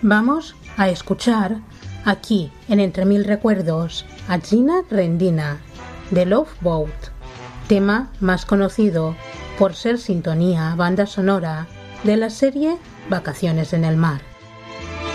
Vamos a escuchar aquí en Entre Mil Recuerdos a Gina Rendina de Love Boat, tema más conocido por ser sintonía banda sonora de la serie Vacaciones en el Mar.